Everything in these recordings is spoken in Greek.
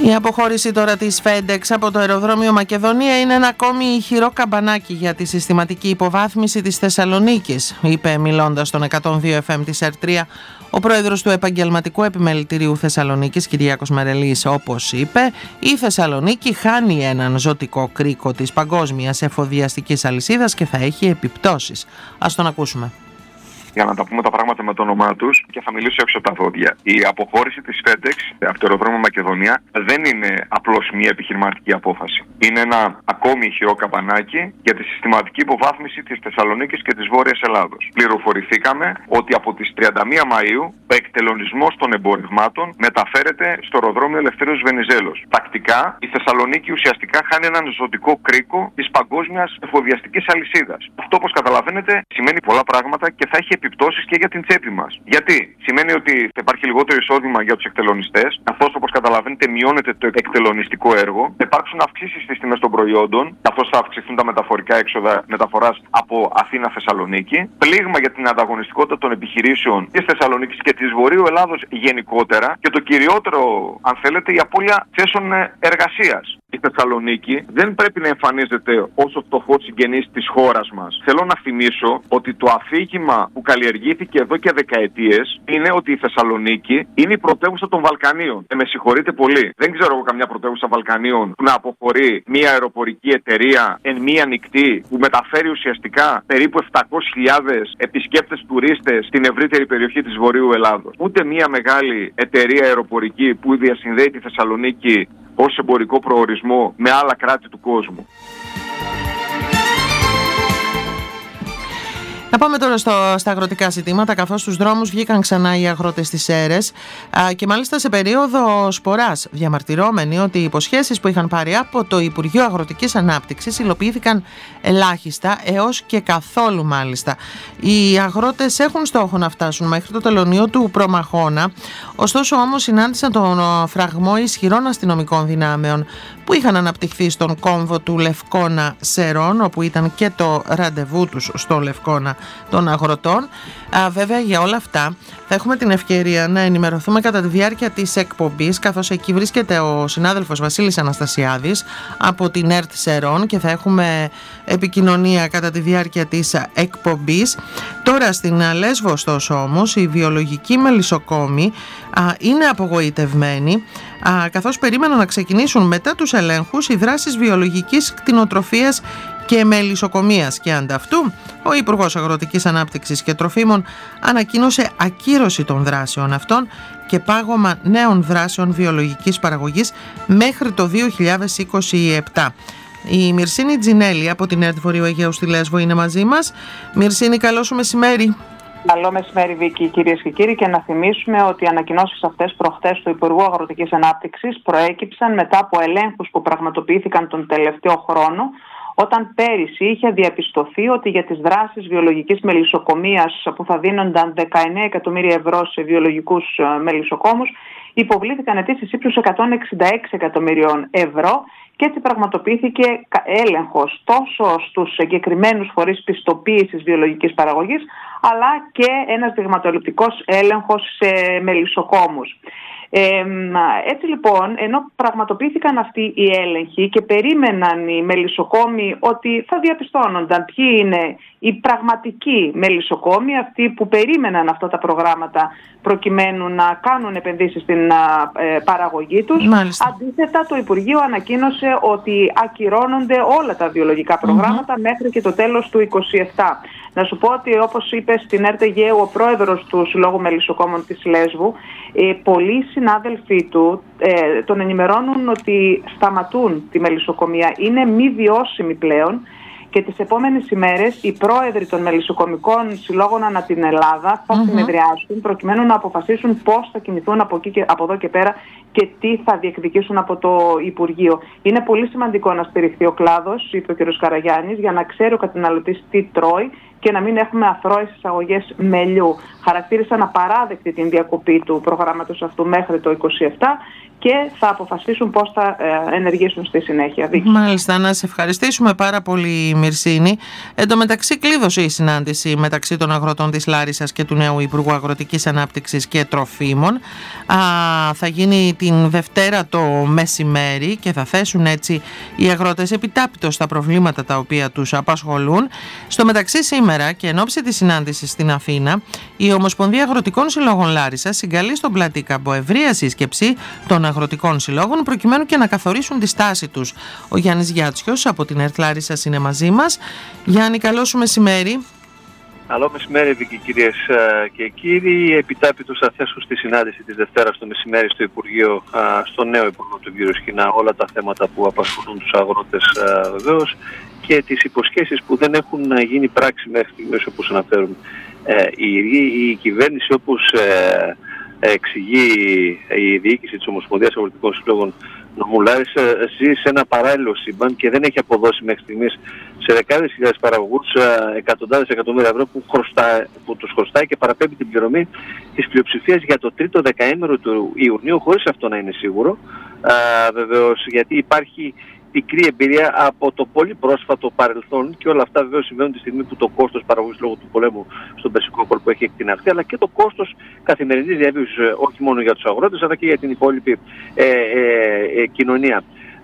Η αποχώρηση τώρα της FedEx από το αεροδρόμιο Μακεδονία είναι ένα ακόμη ηχηρό καμπανάκι για τη συστηματική υποβάθμιση της Θεσσαλονίκης, είπε μιλώντας στον 102 FM της ΕΡΤ3 ο πρόεδρος του Επαγγελματικού Επιμελητηρίου Θεσσαλονίκης, Κυριάκος Μαρελής. Όπως είπε, η Θεσσαλονίκη χάνει έναν ζωτικό κρίκο της παγκόσμιας εφοδιαστικής αλυσίδας και θα έχει επιπτώσεις. Ας τον ακούσουμε. Για να τα πούμε τα πράγματα με το όνομά τους, και θα μιλήσω έξω από τα δόντια. Η αποχώρηση της FedEx από το αεροδρόμιο Μακεδονία δεν είναι απλώς μια επιχειρηματική απόφαση. Είναι ένα ακόμη ηχηρό καμπανάκι για τη συστηματική υποβάθμιση της Θεσσαλονίκης και της Βόρειας Ελλάδος. Πληροφορηθήκαμε ότι από τις 31 Μαΐου ο εκτελονισμός των εμπορευμάτων μεταφέρεται στο αεροδρόμιο Ελευθέριος Βενιζέλος. Τακτικά, η Θεσσαλονίκη ουσιαστικά χάνει έναν ζωτικό κρίκο της παγκόσμιας εφοδιαστικής αλυσίδας. Αυτό, όπως καταλαβαίνετε, σημαίνει πολλά πράγματα και θα έχει επιπτώσεις και για την τσέπη μας. Γιατί σημαίνει ότι θα υπάρχει λιγότερο εισόδημα για τους εκτελονιστές, καθώς, όπως καταλαβαίνετε, μειώνεται το εκτελονιστικό έργο. Θα υπάρξουν αυξήσεις στις τιμές των προϊόντων, καθώς θα αυξηθούν τα μεταφορικά έξοδα μεταφοράς από Αθήνα-Θεσσαλονίκη. Πλήγμα για την ανταγωνιστικότητα των επιχειρήσεων της Θεσσαλονίκης και της Βορείου Ελλάδος γενικότερα. Και το κυριότερο, αν θέλετε, η απώλεια θέσεων εργασίας. Η Θεσσαλονίκη δεν πρέπει να εμφανίζεται ως ο φτωχός συγγενής της χώρας μας. Θέλω να θυμίσω ότι το αφήγημα που καλλιεργήθηκε εδώ και δεκαετίες είναι ότι η Θεσσαλονίκη είναι η πρωτεύουσα των Βαλκανίων. Με συγχωρείτε πολύ. Δεν ξέρω εγώ καμιά πρωτεύουσα Βαλκανίων που να αποχωρεί μια αεροπορική εταιρεία εν μία νυχτή που μεταφέρει ουσιαστικά περίπου 700.000 επισκέπτες τουρίστες στην ευρύτερη περιοχή της Βορείου Ελλάδος. Ούτε μια μεγάλη εταιρεία αεροπορική που διασυνδέει τη Θεσσαλονίκη ως εμπορικό προορισμό με άλλα κράτη του κόσμου. Να πάμε τώρα στα αγροτικά ζητήματα, καθώς στους δρόμους βγήκαν ξανά οι αγρότες της Σέρρες και μάλιστα σε περίοδο σποράς, διαμαρτυρώμενοι ότι οι υποσχέσεις που είχαν πάρει από το Υπουργείο Αγροτικής Ανάπτυξης υλοποιήθηκαν ελάχιστα έως και καθόλου μάλιστα. Οι αγρότες έχουν στόχο να φτάσουν μέχρι το τελωνείο του Προμαχώνα, ωστόσο όμως συνάντησαν τον φραγμό ισχυρών αστυνομικών δυνάμεων που είχαν αναπτυχθεί στον κόμβο του Λευκώνα Σερών, όπου ήταν και το ραντεβού τους στο Λευκώνα των αγροτών. Βέβαια, για όλα αυτά θα έχουμε την ευκαιρία να ενημερωθούμε κατά τη διάρκεια της εκπομπής, καθώς εκεί βρίσκεται ο συνάδελφος Βασίλης Αναστασιάδης από την ΕΡΤ Σερών και θα έχουμε επικοινωνία κατά τη διάρκεια της εκπομπής. Τώρα στην Λέσβο, ωστόσο, όμως, οι βιολογικοί μελισσοκόμοι είναι απογοητευμένοι, καθώς περίμεναν να ξεκινήσουν μετά τους ελέγχους οι δράσεις βιολογικής κτηνοτροφίας και μελισσοκομείας, και ανταυτού ο Υπουργός Αγροτικής Ανάπτυξης και Τροφίμων ανακοίνωσε ακύρωση των δράσεων αυτών και πάγωμα νέων δράσεων βιολογικής παραγωγής μέχρι το 2027. Η Μυρσίνη Τζινέλη από την ΕΡΤ Βορείου Αιγαίου στη Λέσβο είναι μαζί μας. Μυρσίνη, καλό σου μεσημέρι. Καλό μεσημέρι, Βίκη, κυρίες και κύριοι, και να θυμίσουμε ότι οι ανακοινώσεις αυτές προχθές του Υπουργού Αγροτικής Ανάπτυξης προέκυψαν μετά από ελέγχους που πραγματοποιήθηκαν τον τελευταίο χρόνο, όταν πέρυσι είχε διαπιστωθεί ότι για τις δράσεις βιολογικής μελισσοκομείας που θα δίνονταν 19 εκατομμύρια ευρώ σε βιολογικούς μελισσοκόμους, υποβλήθηκαν αιτήσεις ύψους 166 εκατομμυρίων ευρώ και έτσι πραγματοποιήθηκε έλεγχος τόσο στους συγκεκριμένους φορείς πιστοποίησης βιολογικής παραγωγής, αλλά και ένας δειγματοληπτικός έλεγχος σε μελισσοκόμους. Έτσι λοιπόν, ενώ πραγματοποιήθηκαν αυτοί οι έλεγχοι και περίμεναν οι μελισσοκόμοι ότι θα διαπιστώνονταν ποιοι είναι οι πραγματικοί μελισσοκόμοι, αυτοί που περίμεναν αυτά τα προγράμματα προκειμένου να κάνουν επενδύσεις στην παραγωγή τους, αντίθετα το Υπουργείο ανακοίνωσε ότι ακυρώνονται όλα τα βιολογικά προγράμματα μέχρι και το τέλος του 2027. Να σου πω ότι, όπως είπε στην ΕΡΤ Αιγαίου ο πρόεδρος του Συλλόγου Μελισσοκόμων της Λέσβου, πολλοί συνάδελφοί του τον ενημερώνουν ότι σταματούν τη μελισσοκομεία, είναι μη βιώσιμη πλέον, και τις επόμενες ημέρες οι πρόεδροι των μελισσοκομικών συλλόγων ανά την Ελλάδα θα συνεδριάσουν προκειμένου να αποφασίσουν πώς θα κινηθούν από εδώ και πέρα και τι θα διεκδικήσουν από το Υπουργείο. Είναι πολύ σημαντικό να στηριχθεί ο κλάδος, είπε ο κ. Καραγιάννης, για να ξέρει ο καταναλωτής τι τρώει και να μην έχουμε αθρώες εισαγωγές μελιού. Χαρακτήρισαν απαράδεκτη την διακοπή του προγράμματος αυτού μέχρι το 2027 και θα αποφασίσουν πώς θα ενεργήσουν στη συνέχεια. Μάλιστα, να σε ευχαριστήσουμε πάρα πολύ, Μυρσίνη. Εν τω μεταξύ κλείδωσε η συνάντηση μεταξύ των αγροτών της Λάρισσας και του νέου Υπουργού Αγροτικής Ανάπτυξης και Τροφίμων. Θα γίνει την Δευτέρα το μεσημέρι και θα θέσουν έτσι οι αγρότες επιτάπητος τα προβλήματα τα οποία τους απασχολούν. Στο μεταξύ σήμερα και εν ώψη της συνάντησης στην Αθήνα, η Ομοσπονδία Αγροτικών Συλλόγων Λάρισσας συγκαλεί στον Πλατήκαμπο ευρεία σύσκεψη των αγροτικών συλλόγων προκειμένου και να καθορίσουν τη στάση τους. Ο Γιάννης Γιάτσιος από την ΕΡΤ Λάρισσας είναι μαζί μας. Γιάννη, καλό σου μεσημέρι. Καλό μεσημέρι, κυρίες και κύριοι. Επιτάπητος θα θέσουν στη συνάντηση της Δευτέρας το μεσημέρι στο Υπουργείο, στο νέο Υπουργό του κ. Σχοινά, όλα τα θέματα που απασχολούν τους αγρότες βεβαίως και τις υποσχέσεις που δεν έχουν γίνει πράξη μέχρι στιγμής, όπως αναφέρουν η κυβέρνηση, όπως εξηγεί η διοίκηση της Ομοσπονδίας Αγροτικών Συλλόγων νομού Λάρισα, ζει σε ένα παράλληλο σύμπαν και δεν έχει αποδώσει μέχρι στιγμής σε δεκάδες χιλιάδες παραγωγούς εκατοντάδες εκατομμύρια ευρώ που τους χρωστάει και παραπέμπει την πληρωμή της πλειοψηφίας για το τρίτο δεκαήμερο του Ιουνίου, χωρίς αυτό να είναι σίγουρο. Βεβαίως, γιατί υπάρχει πικρή εμπειρία από το πολύ πρόσφατο παρελθόν και όλα αυτά βεβαίως συμβαίνουν τη στιγμή που το κόστος παραγωγής λόγω του πολέμου στον Περσικό κόλπο έχει εκτιναχθεί, αλλά και το κόστος καθημερινής διαβίωσης, όχι μόνο για τους αγρότες αλλά και για την υπόλοιπη κοινωνία.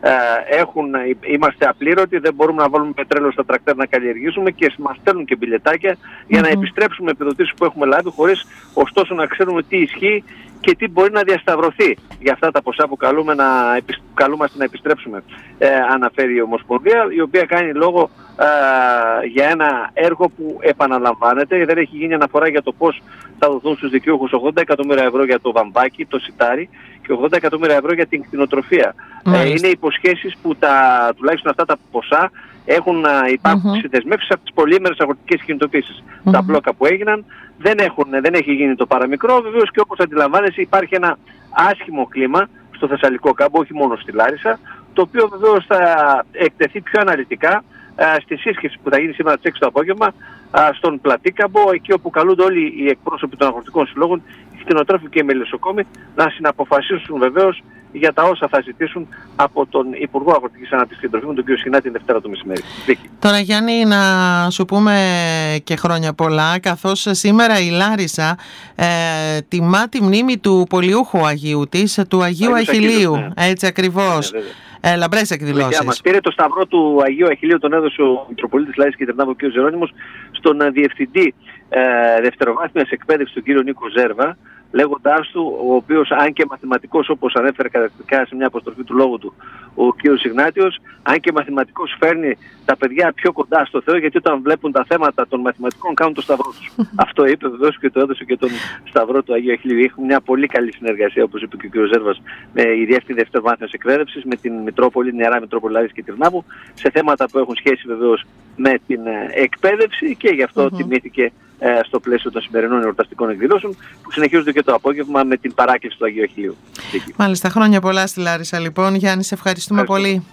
Είμαστε απλήρωτοι, δεν μπορούμε να βάλουμε πετρέλαιο στα τρακτέρ να καλλιεργήσουμε και μας στέλνουν και μπιλετάκια για να επιστρέψουμε επιδοτήσεις που έχουμε λάβει, χωρίς ωστόσο να ξέρουμε τι ισχύει και τι μπορεί να διασταυρωθεί για αυτά τα ποσά που καλούμαστε να επιστρέψουμε, αναφέρει η Ομοσπονδία, η οποία κάνει λόγο για ένα έργο που επαναλαμβάνεται. Δεν έχει γίνει αναφορά για το πώς θα δοθούν στους δικαιούχους 80 εκατομμύρια ευρώ για το βαμβάκι, το σιτάρι, και 80 εκατομμύρια ευρώ για την κτηνοτροφία. Είναι υποσχέσεις που τουλάχιστον αυτά τα ποσά υπάρχουν συνδεσμεύσεις από τις πολύμερες αγροτικές κινητοποίησεις. Τα μπλόκα που έγιναν δεν έχει γίνει το παραμικρό. Βεβαίως και όπως αντιλαμβάνεσαι υπάρχει ένα άσχημο κλίμα στο Θεσσαλικό κάμπο, όχι μόνο στη Λάρισα, το οποίο βεβαίως θα εκτεθεί πιο αναλυτικά στη σύσκεψη που θα γίνει σήμερα τις 6 το απόγευμα στον Πλατήκαμπο, εκεί όπου καλούνται όλοι οι εκπρόσωποι των αγροτικών συλλόγων, οι κτηνοτρόφοι και οι μελισσοκόμοι, να συναποφασίσουν βεβαίως για τα όσα θα ζητήσουν από τον Υπουργό Αγροτικής Ανάπτυξης και Τροφίμων, τον κ. Σχοινά, την Δευτέρα το μεσημέρι. Τώρα, Γιάννη, να σου πούμε και χρόνια πολλά, καθώς σήμερα η Λάρισα τιμά τη μνήμη του πολιούχου Αγίου της, του Αγίου Αχιλλείου. Ναι. Έτσι ακριβώς. Λαμπρές εκδηλώσεις. Μας πήρε το σταυρό του Αγίου Αχιλλείου, τον έδωσε ο Μητροπολίτης Λάρισας και Τρινάβου, ο κ. Ζερόνιμος, στον Διευθυντή Δευτεροβάθμιας Εκπαίδευσης, τον κ. Νίκο Ζέρβα, λέγοντάς του, ο οποίος, αν και μαθηματικός, όπως ανέφερε καταρκτικά σε μια αποστροφή του λόγου του ο κ. Ιγνάτιος, αν και μαθηματικός φέρνει τα παιδιά πιο κοντά στο Θεό, γιατί όταν βλέπουν τα θέματα των μαθηματικών κάνουν το σταυρό τους. Αυτό είπε βεβαίως και το έδωσε και τον σταυρό του Αγίου Αχιλλείου. Έχουμε μια πολύ καλή συνεργασία, όπως είπε και ο κ. Ζέρβας, με η Διεύθυνση Δευτεροβάθμιας Εκπαίδευσης, με την Μητρόπολη, Νεαρά Μητρόπολη Λάρισας και Τρινάβου, σε θέματα που έχουν σχέση βεβαίως με την εκπαίδευση, και γι' αυτό τιμήθηκε στο πλαίσιο των σημερινών εορταστικών εκδηλώσεων που συνεχίζονται και το απόγευμα με την παράκληση του Αγίου Αχιλλείου. Μάλιστα, χρόνια πολλά στη Λάρισα λοιπόν. Γιάννη, σε ευχαριστούμε πολύ.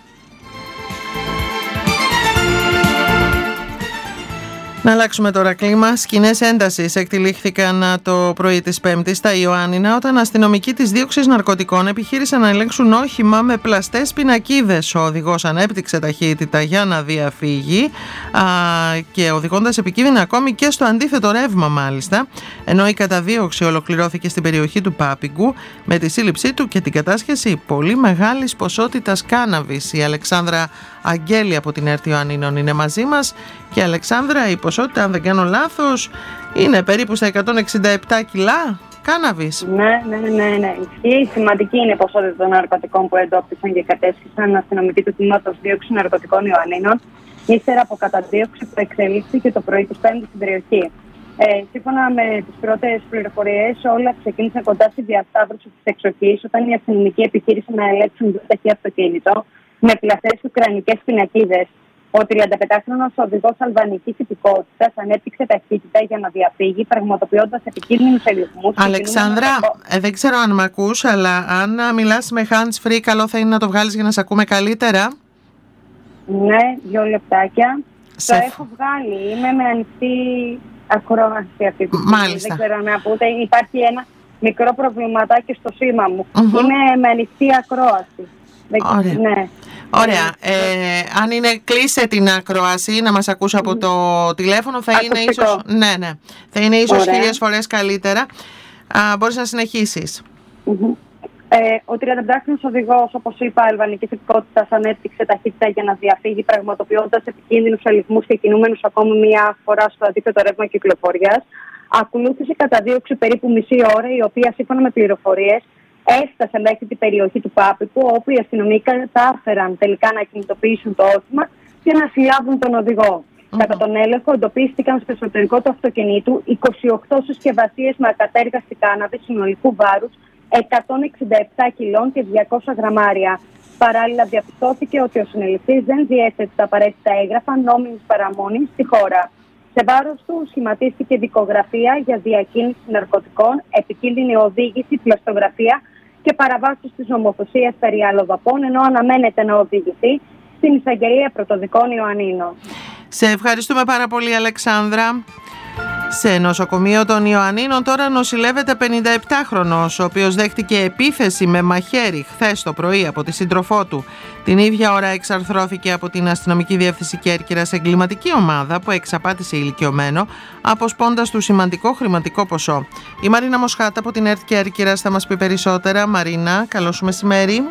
Να αλλάξουμε τώρα κλίμα. Σκηνές έντασης εκτυλίχθηκαν το πρωί της Πέμπτης στα Ιωάννινα, όταν αστυνομικοί της δίωξης ναρκωτικών επιχείρησαν να ελέγξουν όχημα με πλαστές πινακίδες. Ο οδηγός ανέπτυξε ταχύτητα για να διαφύγει και οδηγώντας επικίνδυνα ακόμη και στο αντίθετο ρεύμα, μάλιστα. Ενώ η καταδίωξη ολοκληρώθηκε στην περιοχή του Πάπικου με τη σύλληψή του και την κατάσχεση πολύ μεγάλης ποσότητας κάναβης. Η Αλεξάνδρα Αγγέλη από την ΕΡΤ Ιωαννίνων είναι μαζί μας. Και Αλεξάνδρα, η ποσότητα, αν δεν κάνω λάθος, είναι περίπου στα 167 κιλά κάναβης. Ναι. Ισχύει. Σημαντική είναι η ποσότητα των ναρκωτικών που εντόπισαν και κατέσχισαν αστυνομικοί του τμήματος δίωξης ναρκωτικών Ιωαννίνων, ύστερα από καταδίωξη που εξελίχθηκε το πρωί της Πέμπτης στην περιοχή. Σύμφωνα με τις πρώτες πληροφορίες, όλα ξεκίνησαν κοντά στη διασταύρωση της εξοχής, όταν οι αστυνομικοί επιχείρησαν να ελέγξουν το ταχύ αυτοκίνητο με πλαστές ουκρανικές πινακίδες. Ο 35χρονος οδηγός αλβανικής υπηκότητας ανέπτυξε ταχύτητα για να διαφύγει, πραγματοποιώντας επικίνδυνους ελιγμούς. Αλεξάνδρα, δεν ξέρω αν με ακούς, αλλά αν μιλάς με hands free, καλό θα είναι να το βγάλεις για να σε ακούμε καλύτερα. Ναι, 2 λεπτάκια. Το έχω βγάλει. Είμαι με ανοιχτή ακρόαση αυτή τη στιγμή. Μάλιστα. Δεν ξέρω να πούτε. Υπάρχει ένα μικρό προβληματάκι στο σήμα μου. Είμαι με ανοιχτή ακρόαση. Ωραία. Ναι. Ωραία. Αν είναι, κλείσε την ακρόαση να μας ακούσει από το τηλέφωνο. Θα είναι ίσως, ναι. Θα είναι ίσως 1000 φορές καλύτερα. Μπορείς να συνεχίσεις. Ο 35χρονος οδηγός, όπως είπα, αλβανικής υπηκότητας, ανέπτυξε ταχύτητα για να διαφύγει, πραγματοποιώντας επικίνδυνους αλιγμούς και κινούμενους ακόμη μία φορά στο αντίθετο ρεύμα κυκλοφορίας. Ακολούθησε καταδίωξη περίπου μισή ώρα, η οποία, σύμφωνα με πληροφορίες, έφτασε μέχρι την περιοχή του Πάπικου, όπου οι αστυνομικοί κατάφεραν τελικά να κινητοποιήσουν το όχημα και να συλλάβουν τον οδηγό. Κατά τον έλεγχο, εντοπίστηκαν στο εσωτερικό του αυτοκινήτου 28 συσκευασίες με ακατέργαστη κάναβη συνολικού βάρους 167 κιλών και 200 γραμμάρια. Παράλληλα, διαπιστώθηκε ότι ο συνεληφθής δεν διέθετε τα απαραίτητα έγγραφα νόμιμης παραμονής στη χώρα. Σε βάρος του σχηματίστηκε δικογραφία για διακίνηση ναρκωτικών, επικίνδυνη οδήγηση, πλαστογραφία και παραβάσεις της νομοθεσίας περί αλλοδαπών, ενώ αναμένεται να οδηγηθεί στην εισαγγελία πρωτοδικών Ιωαννίνων. Σε ευχαριστούμε πάρα πολύ, Αλεξάνδρα. Σε νοσοκομείο των Ιωαννίνων τώρα νοσηλεύεται 57χρονος, ο οποίος δέχτηκε επίθεση με μαχαίρι χθες το πρωί από τη σύντροφό του. Την ίδια ώρα εξαρθρώθηκε από την αστυνομική διεύθυνση Κέρκυρας εγκληματική ομάδα που εξαπάτησε ηλικιωμένο, αποσπώντας του σημαντικό χρηματικό ποσό. Η Μαρίνα Μοσχάτα από την ΕΡΤ Κέρκυρας θα μας πει περισσότερα. Μαρίνα, καλό σου μεσημέρι.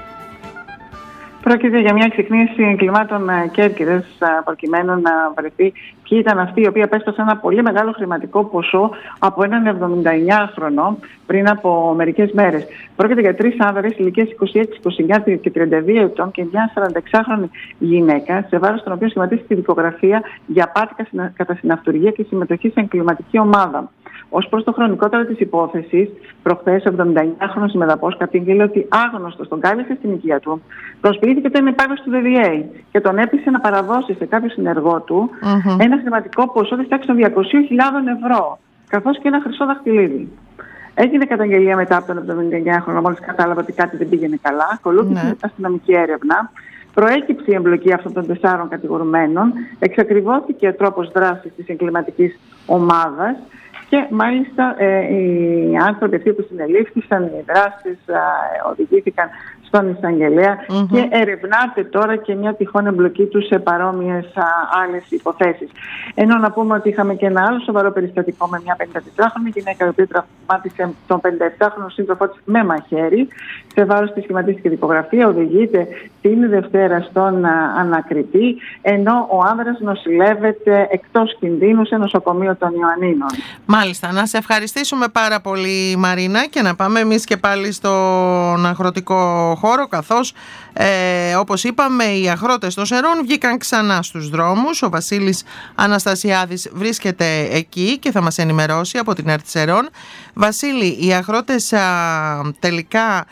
Πρόκειται για μια εξυκνίαση εγκλημάτων Κέρκυρας, προκειμένου να βρεθεί ποιοι ήταν αυτοί οι οποίοι απέσπασαν ένα πολύ μεγάλο χρηματικό ποσό από έναν 79χρονο πριν από μερικές μέρες. Πρόκειται για 3 άνδρες ηλικίας 26, 29 και 32 ετών και μια 46χρονη γυναίκα, σε βάρος των οποίων σχηματίστηκε δικογραφία για απάτη κατά συναυτουργία και συμμετοχή σε εγκληματική ομάδα. Ως προς το χρονικότερο της υπόθεσης, προχθές ο 79χρονος συμμεταπός κατήγγειλε ότι άγνωστος τον κάλεσε στην οικία του, προσποιήθηκε ότι είναι υπάλληλος του ΔΔΕ και τον έπεισε να παραδώσει σε κάποιο συνεργό του ένα χρηματικό ποσό της τάξης των 200.000 ευρώ, καθώς και ένα χρυσό δαχτυλίδι. Έγινε καταγγελία μετά από τον 79χρονο, μόλις κατάλαβε ότι κάτι δεν πήγαινε καλά. Ακολούθησε αστυνομική έρευνα. Προέκυψε η εμπλοκή αυτών των 4 κατηγορουμένων, εξακριβώθηκε ο τρόπος δράσης της εγκληματικής ομάδας. Και μάλιστα οι άνθρωποι αυτοί που συνελήφθησαν, οι δράσεις οδηγήθηκαν στον εισαγγελέα και ερευνάται τώρα και μια τυχόν εμπλοκή του σε παρόμοιες άλλες υποθέσεις. Ενώ να πούμε ότι είχαμε και ένα άλλο σοβαρό περιστατικό με μια 54χρονη γυναίκα, η οποία τραυμάτισε τον 57χρονο σύντροφό της με μαχαίρι. Σε βάρος της σχηματίστηκε δικογραφία, οδηγείται την Δευτέρα στον ανακριτή, ενώ ο άνδρας νοσηλεύεται εκτός κινδύνου σε νοσοκομείο των Ιωαννίνων. Μάλιστα, να σε ευχαριστήσουμε πάρα πολύ, Μαρίνα, και να πάμε εμείς και πάλι στον αγροτικό χώρο, καθώς όπως είπαμε, οι αγρότες των Σερών βγήκαν ξανά στους δρόμους. Ο Βασίλης Αναστασιάδης βρίσκεται εκεί και θα μας ενημερώσει από την ΕΡΤ Σερών. Βασίλη, οι αγρότες τελικά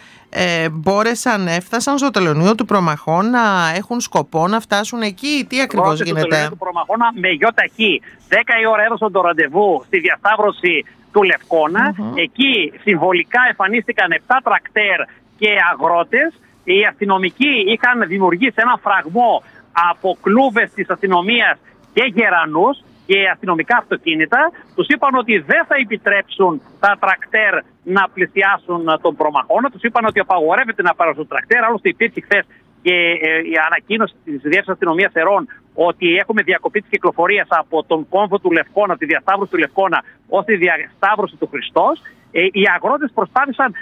έφτασαν στο τελωνείο του Προμαχώνα, έχουν σκοπό να φτάσουν εκεί? Τι ακριβώς γίνεται? Στο τελωνείο του Προμαχώνα με γιοταχή. 10 η ώρα έδωσαν το ραντεβού στη διασταύρωση του Λευκώνα. Εκεί συμβολικά εμφανίστηκαν 7 τρακτέρ και αγρότες. Οι αστυνομικοί είχαν δημιουργήσει ένα φραγμό από κλούβες της αστυνομίας και γερανούς και αστυνομικά αυτοκίνητα. Τους είπαν ότι δεν θα επιτρέψουν τα τρακτέρ να πλησιάσουν τον Προμαχώνα. Τους είπαν ότι απαγορεύεται να πάρουν το τρακτέρ. Άλλωστε υπήρχε χθες και η ανακοίνωση της Διεύθυνσης Αστυνομίας Σερών ότι έχουμε διακοπή της κυκλοφορίας από τον κόμβο του Λευκώνα, τη διασταύρωση του Λευκώνα, ως τη διασταύρωση του Χριστός. Οι αγρότες προσπάθησαν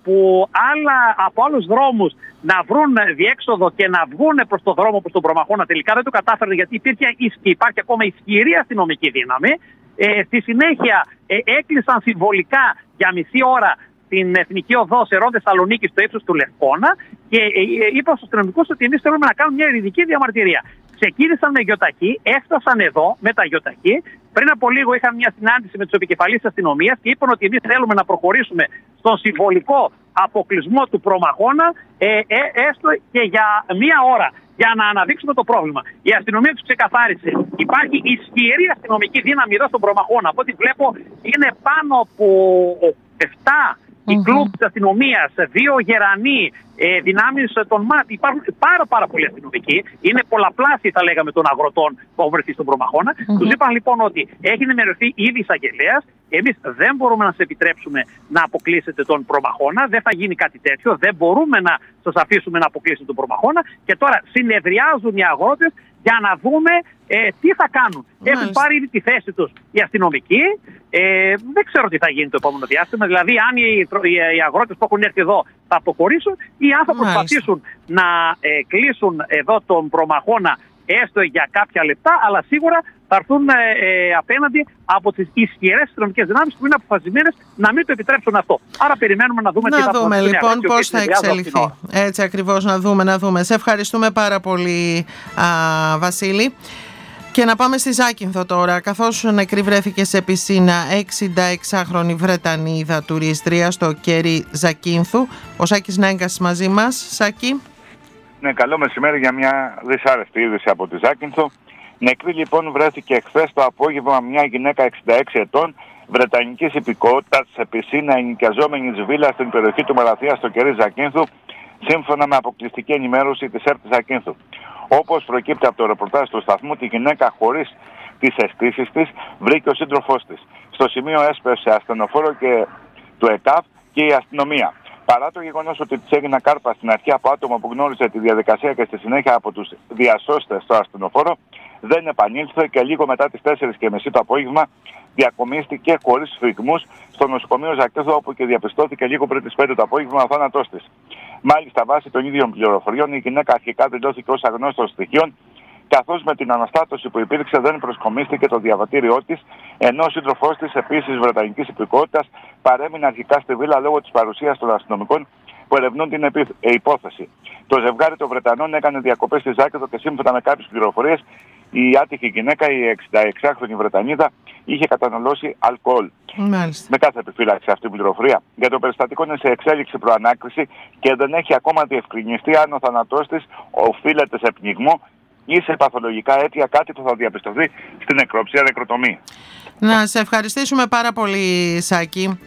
από άλλους δρόμους να βρουν διέξοδο και να βγουν προς το δρόμο προς τον Προμαχώνα. Τελικά δεν το κατάφεραν, γιατί υπάρχει ακόμα ισχυρή αστυνομική δύναμη. Στη συνέχεια έκλεισαν συμβολικά για μισή ώρα την Εθνική Οδό Σερών Θεσσαλονίκη στο ύψος του Λευκώνα και είπαν στους αστυνομικούς ότι εμείς θέλουμε να κάνουμε μια ειρηνική διαμαρτυρία. Ξεκίνησαν με γιοταχή, έφτασαν εδώ με τα γιοταχή. Πριν από λίγο είχαν μια συνάντηση με τους επικεφαλείς της αστυνομίας και είπαν ότι εμείς θέλουμε να προχωρήσουμε στον συμβολικό αποκλεισμό του Προμαχώνα, έστω και για μία ώρα, για να αναδείξουμε το πρόβλημα. Η αστυνομία τους ξεκαθάρισε. Υπάρχει ισχυρή αστυνομική δύναμη εδώ στον Προμαχώνα. Από ό,τι βλέπω είναι πάνω από 7 οι κλουμπ της αστυνομίας, 2 γερανοί, δυνάμεις των ΜΑΤ. Υπάρχουν πάρα πολλοί αστυνομικοί. Είναι πολλαπλάσιοι, θα λέγαμε, των αγροτών που έχουν βρεθεί στον προμαχώνα. Τους είπαν λοιπόν ότι έχει ενημερωθεί ήδη εισαγγελέας. Εμείς δεν μπορούμε να σας επιτρέψουμε να αποκλείσετε τον προμαχώνα. Δεν θα γίνει κάτι τέτοιο. Δεν μπορούμε να σας αφήσουμε να αποκλείσετε τον προμαχώνα. Και τώρα συνεδριάζουν οι αγρότες για να δούμε τι θα κάνουν. Έχουν πάρει ήδη τη θέση τους οι αστυνομικοί. Δεν ξέρω τι θα γίνει το επόμενο διάστημα. Δηλαδή, αν οι αγρότες που έχουν έρθει εδώ θα αποχωρήσουν ή αν θα προσπαθήσουν να κλείσουν εδώ τον προμαχώνα έστω για κάποια λεπτά, αλλά σίγουρα θα έρθουν απέναντι από τις ισχυρές αστυνομικές δυνάμεις που είναι αποφασισμένες να μην το επιτρέψουν αυτό. Άρα περιμένουμε να δούμε τι θα δούμε λοιπόν πώς θα εξελιχθεί. Έτσι ακριβώς, να δούμε. Σε ευχαριστούμε πάρα πολύ, Βασίλη. Και να πάμε στη Ζάκυνθο τώρα, καθώς νεκρή βρέθηκε σε πισίνα 66χρονη Βρετανίδα τουρίστρια στο κέρι Ζακίνθου. Ο Σάκης Νέγκας μαζί μας. Σάκη. Ναι, καλό μεσημέρι για μια δυσάρεστη είδηση από τη Ζάκυνθο. Νεκρή λοιπόν βρέθηκε χθες το απόγευμα μια γυναίκα 66 ετών, βρετανικής υπηκότητας, σε πισίνα ενοικιαζόμενης βίλα στην περιοχή του Μαραθία στο κέρι Ζακίνθου, σύμφωνα με αποκλειστική ενημέρωση της ΕΡΤ Ζακίνθου. Όπως προκύπτει από το ρεπορτάζ του σταθμού, τη γυναίκα χωρίς τις αισθήσεις της βρήκε ο σύντροφός της. Στο σημείο έσπευσε ασθενοφόρο και του ΕΚΑΒ και η αστυνομία. Παρά το γεγονός ότι της έγινα κάρπα στην αρχή από άτομο που γνώριζε τη διαδικασία και στη συνέχεια από τους διασώστες στο ασθενοφόρο, δεν επανήλθε και λίγο μετά τις 4:30 το απόγευμα διακομίστηκε χωρίς φυγμούς στο νοσοκομείο Ζακίνθου, όπου και διαπιστώθηκε λίγο πριν τις 5 το απόγευμα ο θάνατός της. Μάλιστα, βάσει των ίδιων πληροφοριών, η γυναίκα αρχικά δηλώθηκε ως αγνώστος στοιχείων, καθώς με την αναστάτωση που υπήρξε δεν προσκομίστηκε το διαβατήριό της, ενώ ο σύντροφός της, επίσης βρετανικής υπηκότητας, παρέμεινε αρχικά στη βίλα λόγω της παρουσίας των αστυνομικών που ερευνούν την υπόθεση. Το ζευγάρι των Βρετανών έκανε διακοπές στη Ζάκυνθο και σύμφωνα με κάποιες πληροφορίες, η άτυχη γυναίκα, η 66χρονη Βρετανίδα, είχε καταναλώσει αλκοόλ. Μάλιστα. Με κάθε επιφύλαξη αυτή η πληροφορία. Για το περιστατικό είναι σε εξέλιξη προανάκριση και δεν έχει ακόμα διευκρινιστεί αν ο θάνατός της οφείλεται σε πνιγμό ή σε παθολογικά αίτια, κάτι που θα διαπιστωθεί στην νεκροψία νεκροτομή. Να σε ευχαριστήσουμε πάρα πολύ, Σάκη.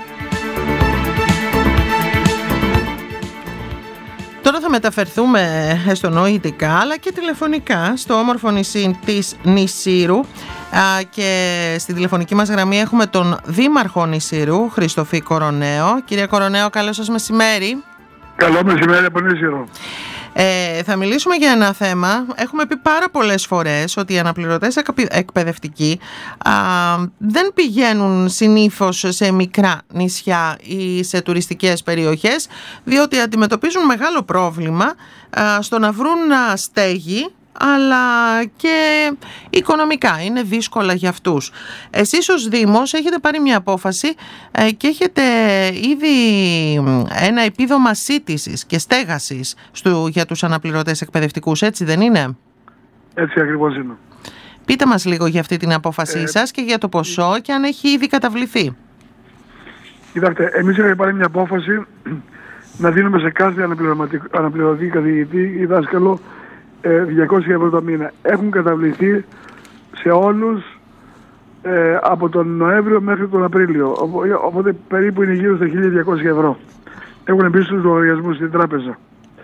Τώρα θα μεταφερθούμε εστονοητικά αλλά και τηλεφωνικά στο όμορφο νησί της Νησίρου και στη τηλεφωνική μας γραμμή έχουμε τον Δήμαρχο Νησίρου, Χριστοφή Κοροναίο. Κύριε Κοροναίο, καλό σας μεσημέρι. Καλό μεσημέρι από Νησίρου. Θα μιλήσουμε για ένα θέμα. Έχουμε πει πάρα πολλές φορές ότι οι αναπληρωτές εκπαιδευτικοί δεν πηγαίνουν συνήθως σε μικρά νησιά ή σε τουριστικές περιοχές, διότι αντιμετωπίζουν μεγάλο πρόβλημα στο να βρουν στέγη, αλλά και οικονομικά είναι δύσκολα για αυτούς. Εσείς ως Δήμος έχετε πάρει μια απόφαση και έχετε ήδη ένα επίδομα σύτησης και στέγασης για τους αναπληρωτές εκπαιδευτικούς, έτσι δεν είναι? Έτσι ακριβώς είναι. Πείτε μας λίγο για αυτή την απόφασή σας και για το ποσό και αν έχει ήδη καταβληθεί. Κοιτάξτε, εμείς έχουμε πάρει μια απόφαση να δίνουμε σε κάθε αναπληρωτή καθηγητή ή δάσκαλο 200 ευρώ το μήνα. Έχουν καταβληθεί σε όλους από τον Νοέμβριο μέχρι τον Απρίλιο. Οπότε περίπου είναι γύρω στα 1.200 ευρώ. Έχουν μπει στους λογαριασμούς στην τράπεζα.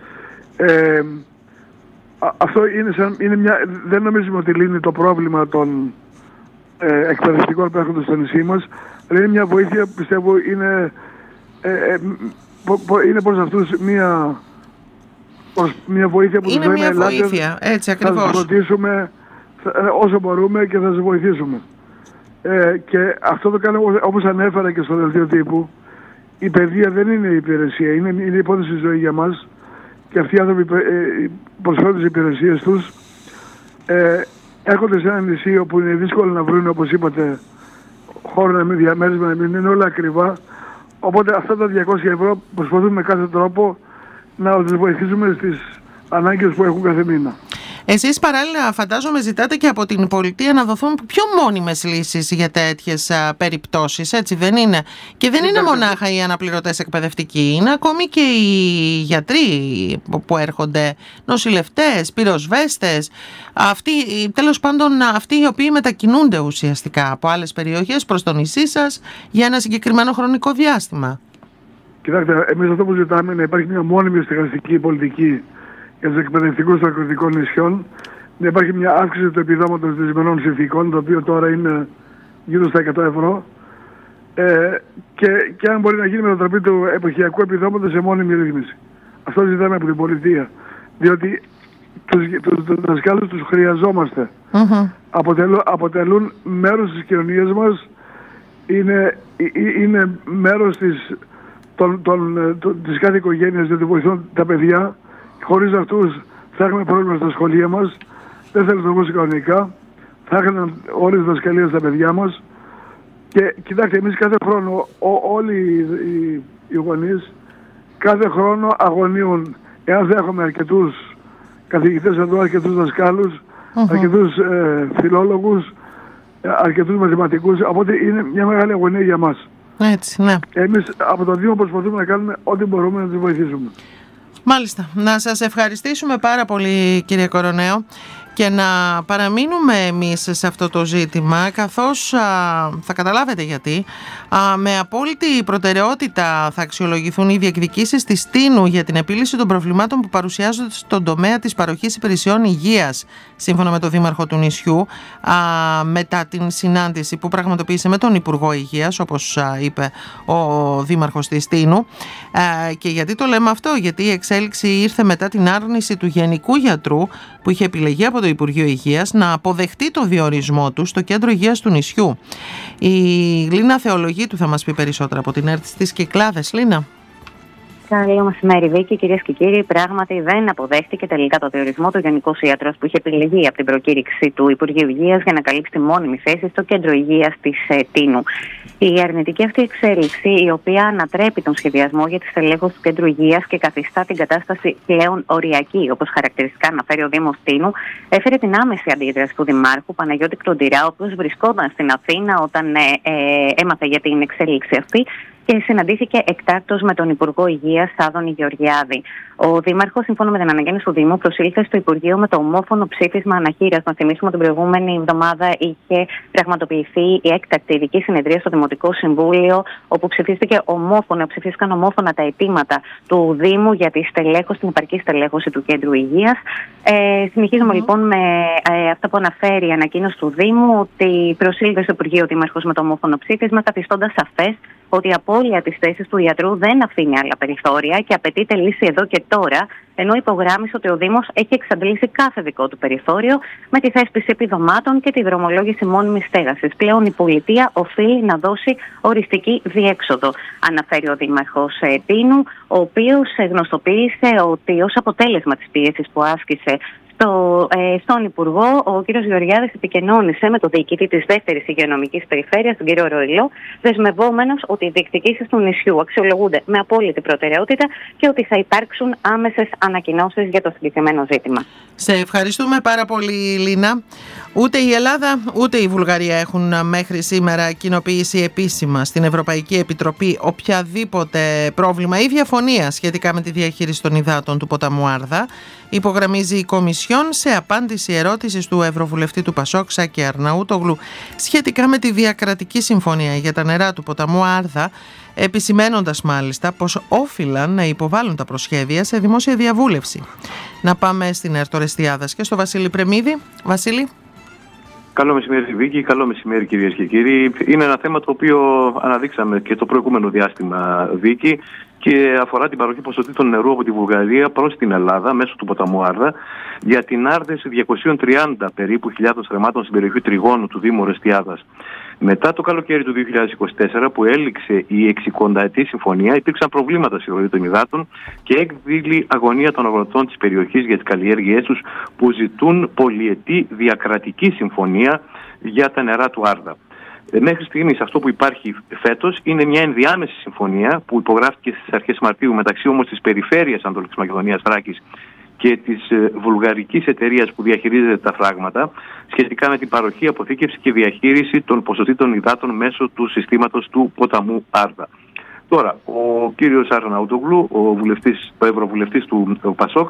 Αυτό δεν νομίζουμε ότι λύνει το πρόβλημα των εκπαιδευτικών που έρχονται στο νησί μας, αλλά είναι μια βοήθεια που πιστεύω είναι προς αυτούς μια βοήθεια που είναι τους λέμε μια βοήθεια, έτσι ακριβώς. Θα τους φροντίσουμε όσο μπορούμε και θα τους βοηθήσουμε. Και αυτό το κάνουμε όπως ανέφερα και στο δελτίο τύπου. Η παιδεία δεν είναι υπηρεσία, είναι υπόθεση ζωή για μας και αυτοί οι άνθρωποι προσφέρουν τις υπηρεσίες τους. Έρχονται σε ένα νησί όπου είναι δύσκολο να βρουν, όπως είπατε, χώρο διαμέρισμα, να μην είναι όλα ακριβά. Οπότε αυτά τα 200 ευρώ προσπαθούμε με κάθε τρόπο να τους βοηθήσουμε στις ανάγκες που έχουν κάθε μήνα. Εσείς παράλληλα φαντάζομαι ζητάτε και από την πολιτεία να δοθούν πιο μόνιμες λύσεις για τέτοιες περιπτώσεις, έτσι δεν είναι? Και δεν είναι μονάχα οι αναπληρωτές εκπαιδευτικοί, είναι ακόμη και οι γιατροί που έρχονται, νοσηλευτές, πυροσβέστες, τέλος πάντων αυτοί οι οποίοι μετακινούνται ουσιαστικά από άλλες περιοχές προς το νησί σας για ένα συγκεκριμένο χρονικό διάστημα. Κοιτάξτε, εμείς αυτό που ζητάμε είναι να υπάρχει μια μόνιμη στεγαστική πολιτική για τους εκπαιδευτικούς των αγροτικών νησιών, να υπάρχει μια αύξηση του επιδόματος των δυσμενών συνθήκων, το οποίο τώρα είναι γύρω στα 100 ευρώ, και αν μπορεί να γίνει μετατροπή του εποχιακού επιδόματος σε μόνιμη ρύθμιση. Αυτό ζητάμε από την πολιτεία. Διότι τους δασκάλους τους χρειαζόμαστε. Αποτελούν μέρος της κοινωνίας μας, είναι μέρος της κάθε οικογένειας, διότι βοηθούν τα παιδιά. Χωρίς αυτούς θα έχουμε πρόβλημα στα σχολεία μας, δεν θα λειτουργούσε κανονικά, θα είχαν όλες τις δασκαλίες στα παιδιά μας. Και κοιτάξτε, εμείς κάθε χρόνο, όλοι οι γονείς, κάθε χρόνο αγωνίουν, εάν δεν έχουμε αρκετούς καθηγητές εδώ, αρκετούς δασκάλους, αρκετούς φιλόλογους, αρκετούς μαθηματικούς, οπότε είναι μια μεγάλη αγωνία για μας. Έτσι, ναι. Εμείς από το Δήμο προσπαθούμε να κάνουμε ό,τι μπορούμε να τους βοηθήσουμε. Μάλιστα. Να σας ευχαριστήσουμε πάρα πολύ, κύριε Κοροναίο, και να παραμείνουμε εμείς σε αυτό το ζήτημα, καθώς θα καταλάβετε γιατί με απόλυτη προτεραιότητα θα αξιολογηθούν οι διεκδικήσεις της Τίνου για την επίλυση των προβλημάτων που παρουσιάζονται στον τομέα της παροχής υπηρεσιών υγείας, σύμφωνα με τον Δήμαρχο του νησιού, μετά την συνάντηση που πραγματοποίησε με τον Υπουργό Υγείας, όπως είπε ο Δήμαρχος της Τίνου. Και γιατί το λέμε αυτό? Γιατί η εξέλιξη ήρθε μετά την άρνηση του Γενικού Γιατρού, που είχε επιλεγεί από το Υπουργείο Υγείας, να αποδεχτεί το διορισμό του στο Κέντρο Υγείας του νησιού. Η Λίνα Θεολογίτου θα μας πει περισσότερα από την ΕΡΤ στις Κυκλάδες. Λίνα. Καλό μεσημέρι, Βίκη. Κυρίες και κύριοι, πράγματι δεν αποδέχτηκε τελικά το διορισμό του Γενικού Ιατρός που είχε επιλεγεί από την προκήρυξη του Υπουργείου Υγείας για να καλύψει τη μόνιμη θέση στο Κέντρο Υγείας της Τίνου. Η αρνητική αυτή εξέλιξη, η οποία ανατρέπει τον σχεδιασμό για τη στελέχωση του Κέντρου Υγείας και καθιστά την κατάσταση πλέον οριακή, όπως χαρακτηριστικά αναφέρει ο Δήμος Τίνου, έφερε την άμεση αντίδραση του Δημάρχου Παναγιώτη Κλοντηρά, ο οποίος βρισκόταν στην Αθήνα όταν έμαθε για την εξέλιξη αυτή και συναντήθηκε εκτάκτως με τον Υπουργό Υγείας Άδωνη Γεωργιάδη. Ο Δήμαρχος, σύμφωνα με την αναγέννηση του Δήμου, προσήλθε στο Υπουργείο με το ομόφωνο ψήφισμα αναχείρας. Να θυμίσουμε την προηγούμενη εβδομάδα είχε πραγματοποιηθεί η έκτακτη ειδική συνεδρία στο Δημοτικό Συμβούλιο, όπου ψηφίστηκαν ομόφωνα τα αιτήματα του Δήμου για την επαρκή στελέχωση του Κέντρου Υγείας. Συνεχίζουμε λοιπόν με αυτά που αναφέρει η ανακοίνωση του Δήμου, ότι προσήλθε στο Υπουργείο ο Δήμαρχος με το ομόφωνο ψήφισμα, καθιστώντας σαφές ότι η απώλεια της θέσης του ιατρού δεν αφήνει άλλα περιθώρια και απαιτείται λύση εδώ και τώρα, ενώ υπογράμμισε ότι ο Δήμος έχει εξαντλήσει κάθε δικό του περιθώριο με τη θέσπιση επιδομάτων και τη δρομολόγηση μόνιμης στέγασης. Πλέον η πολιτεία οφείλει να δώσει οριστική διέξοδο, αναφέρει ο Δήμαρχος Τίνου, ο οποίος γνωστοποίησε ότι ως αποτέλεσμα της πίεσης που άσκησε στον Υπουργό, ο κ. Γεωργιάδης επικοινώνησε με τον διοικητή της δεύτερης υγειονομικής περιφέρειας, τον κ. Ροηλό, δεσμευόμενος ότι οι διεκδικήσεις του νησιού αξιολογούνται με απόλυτη προτεραιότητα και ότι θα υπάρξουν άμεσες ανακοινώσεις για το συγκεκριμένο ζήτημα. Σε ευχαριστούμε πάρα πολύ, Λίνα. Ούτε η Ελλάδα ούτε η Βουλγαρία έχουν μέχρι σήμερα κοινοποιήσει επίσημα στην Ευρωπαϊκή Επιτροπή οποιαδήποτε πρόβλημα ή διαφωνία σχετικά με τη διαχείριση των υδάτων του ποταμού Άρδα, υπογραμμίζει η Κομισιόν σε απάντηση ερώτησης του Ευρωβουλευτή του Πασόκ Σάκη Αρναούτογλου σχετικά με τη διακρατική συμφωνία για τα νερά του ποταμού Άρδα, επισημένοντας μάλιστα πως όφυλαν να υποβάλουν τα προσχέδια σε δημόσια διαβούλευση. Να πάμε στην ΕΡΤ Ορεστιάδας και στο Βασίλη Πρεμίδη. Βασίλη. Καλό μεσημέρι, Βίκη. Καλό μεσημέρι, κυρίες και κύριοι. Είναι ένα θέμα το οποίο αναδείξαμε και το προηγούμενο διάστημα, Βίκη, και αφορά την παροχή ποσοτήτων νερού από τη Βουλγαρία προς την Ελλάδα μέσω του ποταμού Άρδα για την άρδευση 230 περίπου χιλιάδων στρεμμάτων στην περιοχή Τριγώνου του Δήμου Ορεστιάδας. Μετά το καλοκαίρι του 2024, που έληξε η 60ετή συμφωνία, υπήρξαν προβλήματα στη ροή των υδάτων και έκδηλη αγωνία των αγροτών της περιοχής για τις καλλιέργειές τους, που ζητούν πολυετή διακρατική συμφωνία για τα νερά του Άρδα. Μέχρι στιγμής αυτό που υπάρχει φέτος είναι μια ενδιάμεση συμφωνία που υπογράφηκε στις αρχές Μαρτίου μεταξύ όμως της Περιφέρειας Ανατολικής Μακεδονίας Θράκης και της βουλγαρικής εταιρείας που διαχειρίζεται τα φράγματα σχετικά με την παροχή, αποθήκευση και διαχείριση των ποσοτήτων υδάτων μέσω του συστήματος του ποταμού Άρδα. Τώρα, ο κύριος Αρναούτογλου, ο ευρωβουλευτής του Πασόκ,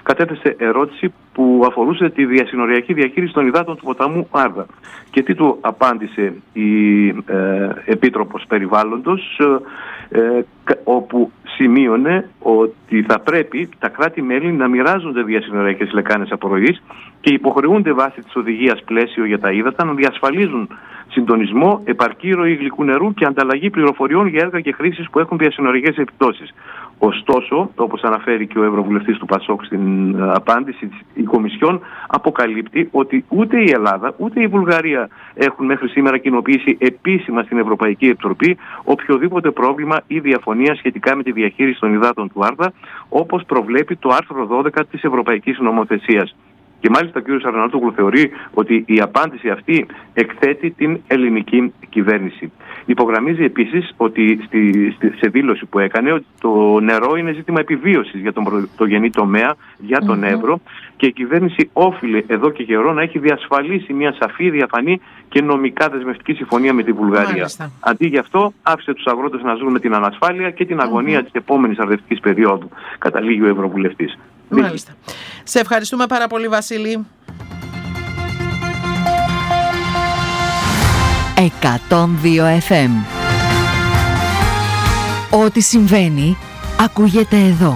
κατέθεσε ερώτηση που αφορούσε τη διασυνοριακή διαχείριση των υδάτων του ποταμού Άρδα. Και τι του απάντησε η Επίτροπος Περιβάλλοντος, όπου σημείωνε ότι θα πρέπει τα κράτη-μέλη να μοιράζονται διασυνοριακές λεκάνες απορροής και υποχρεούνται βάσει της οδηγίας πλαίσιο για τα ύδατα να διασφαλίζουν συντονισμό, επαρκή ροή γλυκού νερού και ανταλλαγή πληροφοριών για έργα και χρήσεις που έχουν διασυνοριακές επιπτώσεις. Ωστόσο, όπως αναφέρει και ο Ευρωβουλευτής του ΠΑΣΟΚ στην απάντηση, η Κομισιόν αποκαλύπτει ότι ούτε η Ελλάδα ούτε η Βουλγαρία έχουν μέχρι σήμερα κοινοποιήσει επίσημα στην Ευρωπαϊκή Επιτροπή οποιοδήποτε πρόβλημα ή διαφωνία σχετικά με τη διαχείριση των υδάτων του Άρδα, όπως προβλέπει το άρθρο 12 της Ευρωπαϊκής Νομοθεσίας. Και μάλιστα ο κ. Αρναούτογλου θεωρεί ότι η απάντηση αυτή εκθέτει την ελληνική κυβέρνηση. Υπογραμμίζει επίσης ότι σε δήλωση που έκανε ότι το νερό είναι ζήτημα επιβίωσης για τον πρωτογενή τομέα, για τον Εύρο, και η κυβέρνηση όφιλε εδώ και καιρό να έχει διασφαλίσει μια σαφή, διαφανή και νομικά δεσμευτική συμφωνία με τη Βουλγαρία. Μάλιστα. Αντί γι' αυτό άφησε τους αγρότες να ζουν με την ανασφάλεια και την αγωνία της επόμενης αρδευτικής περίοδου, καταλήγει ο Ευρωβουλευτής. Μάλιστα. Σε ευχαριστούμε πάρα πολύ, Βασίλη. 102 FM. Ό,τι συμβαίνει ακούγεται εδώ.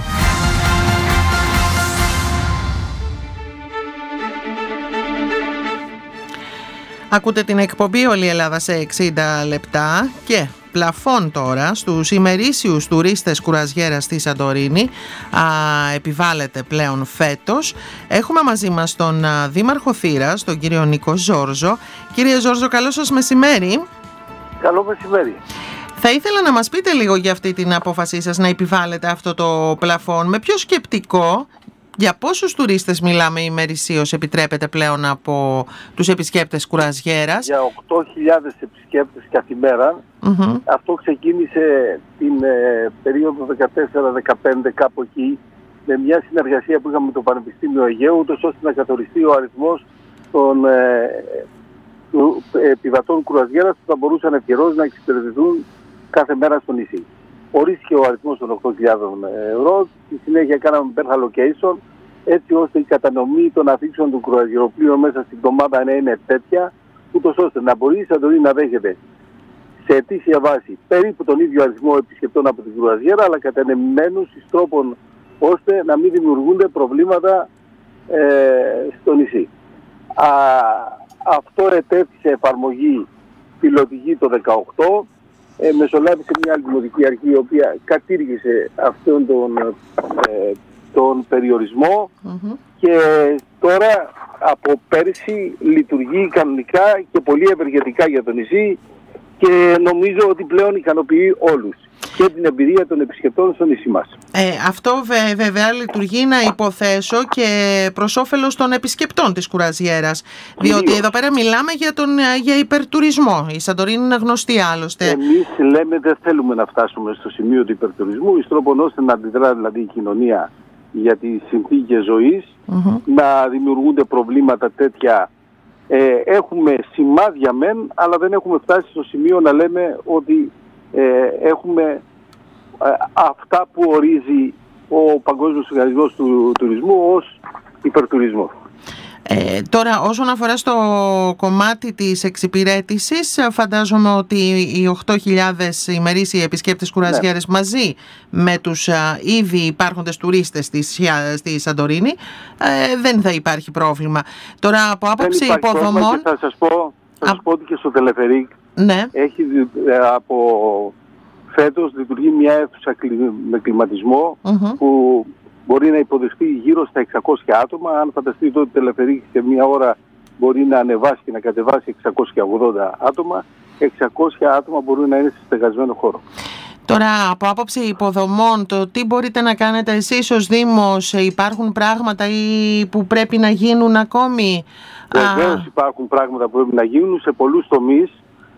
Ακούτε την εκπομπή «Όλη η Ελλάδα σε 60 λεπτά» και πλαφών τώρα στους ημερήσιους τουρίστες κουραζιέρας στη Σαντορίνη επιβάλλεται πλέον φέτος. Έχουμε μαζί μας τον Δήμαρχο Θήρας, τον κύριο Νίκο Ζόρζο. Κύριε Ζόρζο, καλό σας μεσημέρι. Καλό μεσημέρι. Θα ήθελα να μας πείτε λίγο για αυτή την απόφασή σας να επιβάλλετε αυτό το πλαφόν. Με ποιο σκεπτικό, για πόσους τουρίστες μιλάμε ημερησίως επιτρέπεται πλέον από τους επισκέπτες κουραζιέρας? Για 8.000 επισκέπτες καθημέρα. Αυτό ξεκίνησε την περίοδο 14-15, κάπου εκεί, με μια συνεργασία που είχαμε με το Πανεπιστήμιο Αιγαίου, ούτως ώστε να καθοριστεί ο αριθμός των επιβατών κουραζιέρας που θα μπορούσαν ευκαιρώς να εξυπηρετηθούν κάθε μέρα στο νησί. Ορίστηκε ο αριθμός των 8.000 ευρώ. Στη συνέχεια κάναμε better allocation, έτσι ώστε η κατανομή των αφήξεων του κουραζιεροπλοίου μέσα στην εβδομάδα να είναι τέτοια, ούτως ώστε να μπορεί η Σαντορίνη να δέχεται σε ετήσια βάση περίπου τον ίδιο αριθμό επισκεπτών από την κουραζιέρα, αλλά κατανεμημένους εις τρόπον ώστε να μην δημιουργούνται προβλήματα στο νησί. Αυτό ετέθη σε εφαρμογή πιλωτική το 2018. Μεσολάβησε μια άλλη δημοτική αρχή η οποία κατήργησε αυτόν τον περιορισμό και τώρα από πέρσι λειτουργεί κανονικά και πολύ ευεργετικά για το νησί και νομίζω ότι πλέον ικανοποιεί όλους και την εμπειρία των επισκεπτών στο νησί μας. Αυτό βέβαια λειτουργεί, να υποθέσω, και προς όφελος των επισκεπτών της κουραζιέρας, διότι εδώ πέρα μιλάμε για υπερτουρισμό. Η Σαντορίνη είναι γνωστή άλλωστε. Εμείς λέμε δεν θέλουμε να φτάσουμε στο σημείο του υπερτουρισμού, εις τρόπον ώστε να αντιδρά δηλαδή η κοινωνία για τις συνθήκες ζωής, να δημιουργούνται προβλήματα τέτοια. Έχουμε σημάδια μεν, αλλά δεν έχουμε φτάσει στο σημείο να λέμε ότι έχουμε αυτά που ορίζει ο Παγκόσμιος Οργανισμός του Τουρισμού ως υπερτουρισμό. Τώρα, όσον αφορά στο κομμάτι της εξυπηρέτησης, φαντάζομαι ότι οι 8.000 ημερήσιοι επισκέπτες κουραζιέρες μαζί με τους ήδη υπάρχοντες τουρίστες στη Σαντορίνη δεν θα υπάρχει πρόβλημα. Τώρα, από άποψη υποδομών... Θα σας πω ότι και στο Τελεφερίκ έχει από φέτος λειτουργεί μια αίθουσα με κλιματισμό που μπορεί να υποδεχτεί γύρω στα 600 άτομα. Αν φανταστείτε ότι Τελεφερίκ σε μια ώρα μπορεί να ανεβάσει και να κατεβάσει 680 άτομα, 600 άτομα μπορούν να είναι σε στεγασμένο χώρο. Τώρα, από άποψη υποδομών, το τι μπορείτε να κάνετε εσείς ως Δήμος, υπάρχουν πράγματα που πρέπει να γίνουν ακόμη? Βεβαίως υπάρχουν πράγματα που πρέπει να γίνουν σε πολλούς τομείς.